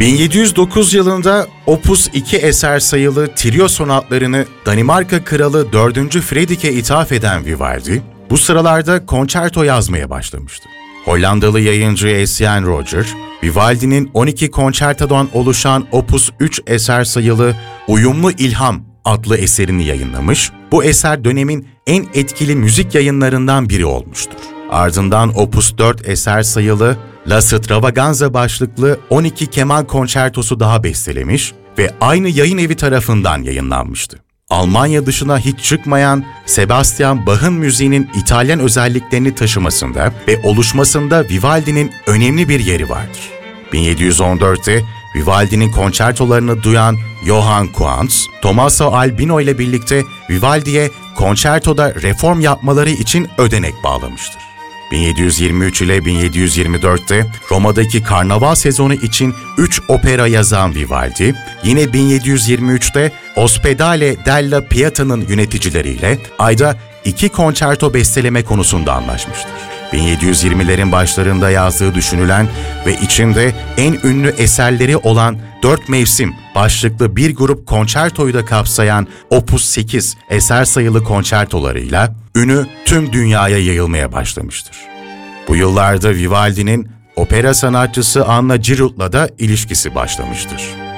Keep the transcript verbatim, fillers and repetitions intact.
bin yedi yüz dokuz yılında Opus iki eser sayılı trio sonatlarını Danimarka Kralı dördüncü Fredrik'e ithaf eden Vivaldi, bu sıralarda konçerto yazmaya başlamıştı. Hollandalı yayıncı Etienne Roger, Vivaldi'nin on iki konçertodan oluşan Opus üç eser sayılı Uyumlu İlham adlı eserini yayınlamış, bu eser dönemin en etkili müzik yayınlarından biri olmuştur. Ardından Opus dört eser sayılı La Stravaganza başlıklı on iki keman konçertosu daha bestelemiş ve aynı yayın evi tarafından yayınlanmıştı. Almanya dışına hiç çıkmayan Sebastian Bach'ın müziğinin İtalyan özelliklerini taşımasında ve oluşmasında Vivaldi'nin önemli bir yeri vardır. bin yedi yüz on dörtte Vivaldi'nin konçertolarını duyan Johann Quantz, Tommaso Albino ile birlikte Vivaldi'ye konçertoda reform yapmaları için ödenek bağlamıştır. bin yedi yüz yirmi üç ile bin yedi yüz yirmi dörtte Roma'daki karnaval sezonu için üç opera yazan Vivaldi, yine bin yedi yüz yirmi üçte Ospedale della Pieta'nın yöneticileriyle ayda iki konçerto besteleme konusunda anlaşmıştır. bin yedi yüz yirmilerin başlarında yazdığı düşünülen ve içinde en ünlü eserleri olan Dört Mevsim başlıklı bir grup konçertoyu da kapsayan Opus sekiz eser sayılı konçertolarıyla ünü tüm dünyaya yayılmaya başlamıştır. Bu yıllarda Vivaldi'nin opera sanatçısı Anna Giroud'la da ilişkisi başlamıştır.